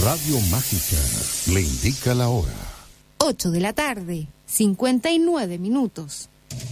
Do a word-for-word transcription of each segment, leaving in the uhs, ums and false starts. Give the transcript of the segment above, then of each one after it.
Radio Mágica le indica la hora. ocho de la tarde, cincuenta y nueve minutos.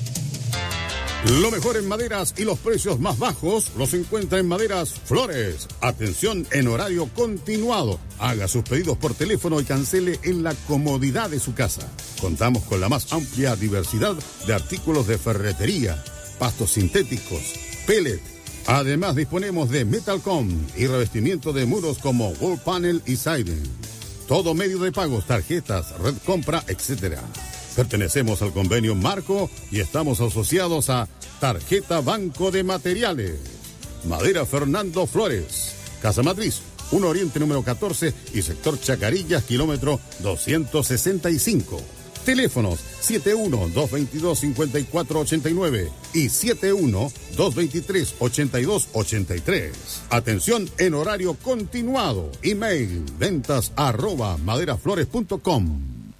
Lo mejor en maderas y los precios más bajos los encuentra en Maderas Flores. Atención en horario continuado. Haga sus pedidos por teléfono y cancele en la comodidad de su casa. Contamos con la más amplia diversidad de artículos de ferretería, pastos sintéticos, pellet. Además disponemos de Metalcom y revestimiento de muros como wall panel y siding. Todo medio de pagos, tarjetas, red compra, etcétera. Pertenecemos al convenio Marco y estamos asociados a Tarjeta Banco de Materiales. Madera Fernando Flores, Casa Matriz, uno Oriente número catorce y sector Chacarillas, kilómetro doscientos sesenta y cinco. Teléfonos siete uno, dos veintidós, cincuenta y cuatro ochenta y nueve y siete uno, dos veintitrés, ochenta y dos ochenta y tres. Atención en horario continuado. Email ventas arroba maderaflores punto com.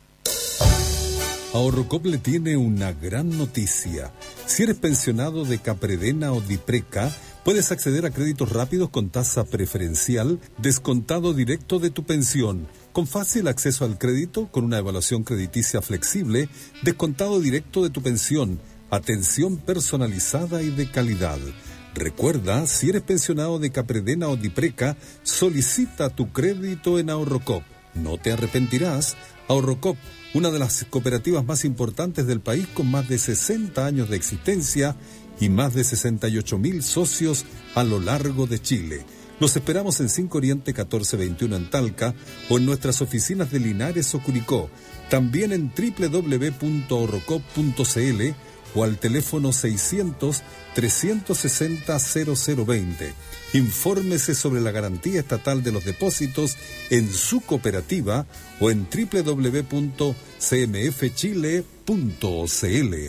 Ahorrocop le tiene una gran noticia. Si eres pensionado de Capredena o Dipreca, puedes acceder a créditos rápidos con tasa preferencial, descontado directo de tu pensión, con fácil acceso al crédito, con una evaluación crediticia flexible, descontado directo de tu pensión, atención personalizada y de calidad. Recuerda, si eres pensionado de Capredena o Dipreca, solicita tu crédito en Ahorrocop. No te arrepentirás. Ahorrocop, una de las cooperativas más importantes del país con más de sesenta años de existencia y más de sesenta y ocho mil socios a lo largo de Chile. Los esperamos en cinco Oriente catorce veintiuno en Talca o en nuestras oficinas de Linares o Curicó, también en doble u doble u doble u punto ahorrocop punto c l o al teléfono seiscientos, trescientos sesenta, cero cero veinte. Infórmese sobre la garantía estatal de los depósitos en su cooperativa o en doble u doble u doble u punto c m f chile punto c l.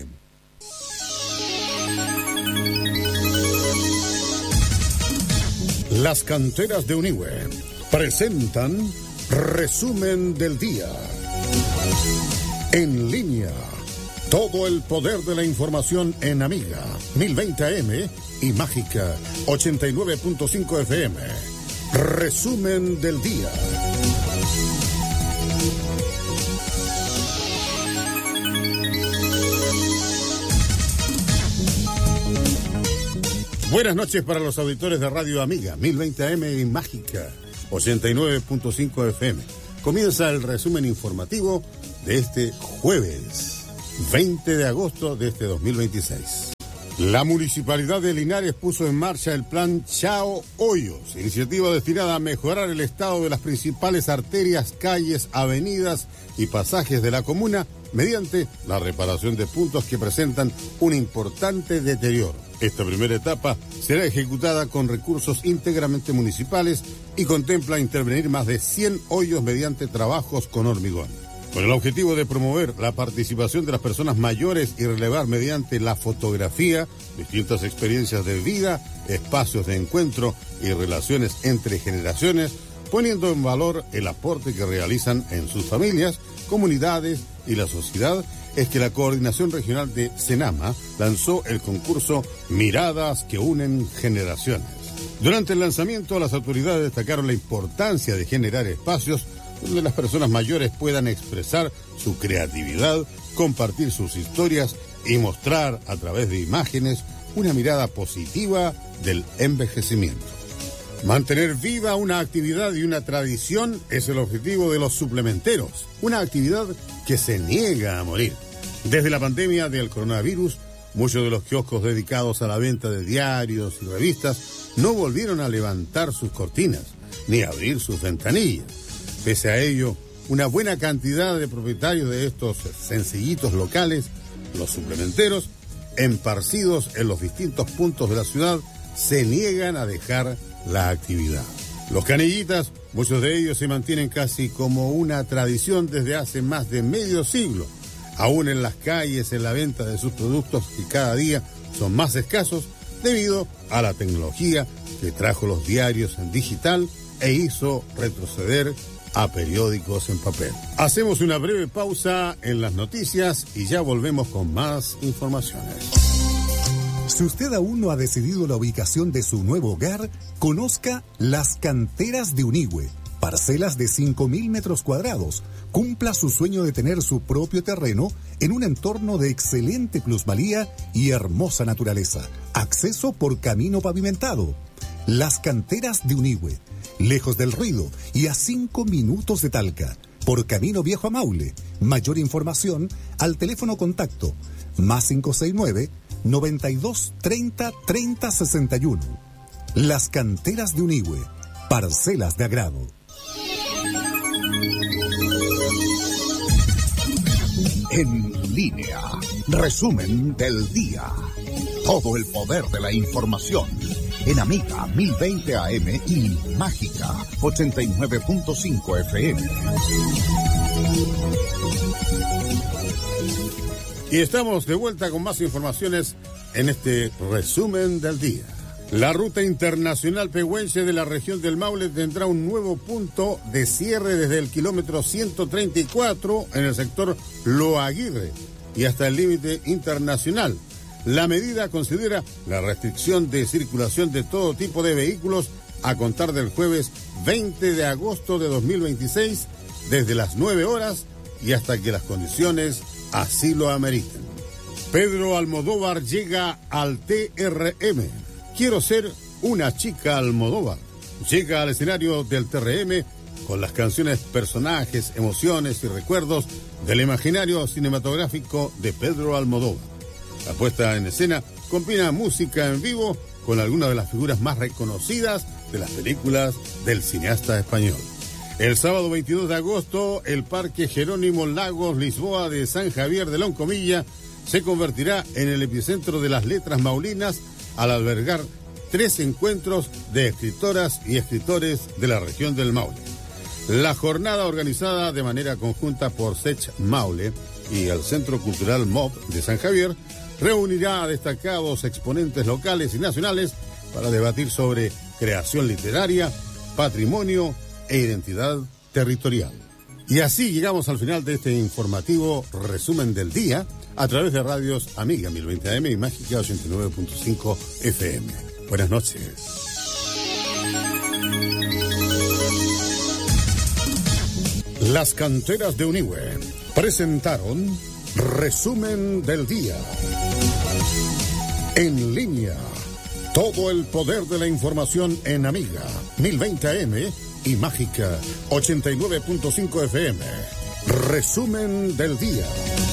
Las canteras de Unihue presentan Resumen del Día. En línea, todo el poder de la información en Amiga mil veinte A M y Mágica ochenta y nueve punto cinco F M. Resumen del Día. Buenas noches para los auditores de Radio Amiga mil veinte A M y Mágica ochenta y nueve punto cinco F M. Comienza el resumen informativo de este jueves veinte de agosto de este dos mil veintiséis. La Municipalidad de Linares puso en marcha el plan Chao Hoyos, iniciativa destinada a mejorar el estado de las principales arterias, calles, avenidas y pasajes de la comuna mediante la reparación de puntos que presentan un importante deterioro. Esta primera etapa será ejecutada con recursos íntegramente municipales y contempla intervenir más de cien hoyos mediante trabajos con hormigón. Con el objetivo de promover la participación de las personas mayores y relevar mediante la fotografía distintas experiencias de vida, espacios de encuentro y relaciones entre generaciones, poniendo en valor el aporte que realizan en sus familias, comunidades y la sociedad, es que la Coordinación Regional de Senama lanzó el concurso Miradas que unen generaciones. Durante el lanzamiento, las autoridades destacaron la importancia de generar espacios donde las personas mayores puedan expresar su creatividad, compartir sus historias y mostrar a través de imágenes una mirada positiva del envejecimiento. Mantener viva una actividad y una tradición es el objetivo de los suplementeros, una actividad que se niega a morir. Desde la pandemia del coronavirus, muchos de los kioscos dedicados a la venta de diarios y revistas no volvieron a levantar sus cortinas ni a abrir sus ventanillas. Pese a ello, una buena cantidad de propietarios de estos sencillitos locales, los suplementeros, esparcidos en los distintos puntos de la ciudad, se niegan a dejar la actividad. Los canillitas, muchos de ellos se mantienen casi como una tradición desde hace más de medio siglo, aún en las calles, en la venta de sus productos que cada día son más escasos debido a la tecnología que trajo los diarios en digital e hizo retroceder a periódicos en papel. Hacemos una breve pausa en las noticias y ya volvemos con más informaciones. Si usted aún no ha decidido la ubicación de su nuevo hogar, conozca las canteras de Unihue. parcelas de cinco mil metros cuadrados, cumpla su sueño de tener su propio terreno en un entorno de excelente plusvalía y hermosa naturaleza. Acceso por camino pavimentado. Las Canteras de Unihue, lejos del ruido y a cinco minutos de Talca, por camino viejo a Maule. Mayor información al teléfono contacto más cinco seis nueve, noventa y dos, treinta, treinta, sesenta y uno. Las Canteras de Unihue, parcelas de agrado. En línea, resumen del día. Todo el poder de la información. En Amiga mil veinte A M y Mágica ochenta y nueve punto cinco F M. Y estamos de vuelta con más informaciones en este resumen del día. La ruta internacional pehuense de la región del Maule tendrá un nuevo punto de cierre desde el kilómetro ciento treinta y cuatro en el sector Loaguirre y hasta el límite internacional. La medida considera la restricción de circulación de todo tipo de vehículos a contar del jueves veinte de agosto de dos mil veintiséis desde las nueve horas y hasta que las condiciones así lo ameriten. Pedro Almodóvar llega al T R M. Quiero ser una chica Almodóvar. Llega al escenario del T R M con las canciones, personajes, emociones y recuerdos del imaginario cinematográfico de Pedro Almodóvar. La puesta en escena combina música en vivo con algunas de las figuras más reconocidas de las películas del cineasta español. El sábado veintidós de agosto, el Parque Jerónimo Lagos Lisboa de San Javier de Loncomilla se convertirá en el epicentro de las letras maulinas al albergar tres encuentros de escritoras y escritores de la región del Maule. La jornada, organizada de manera conjunta por Sech Maule y el Centro Cultural M O B de San Javier, reunirá a destacados exponentes locales y nacionales para debatir sobre creación literaria, patrimonio e identidad territorial. Y así llegamos al final de este informativo resumen del día a través de radios Amiga mil veinte A M y Mágica ochenta y nueve punto cinco F M. Buenas noches. Las Canteras de Unihue presentaron resumen del día. En línea, todo el poder de la información en Amiga mil veinte A M y Mágica ochenta y nueve punto cinco F M. Resumen del día.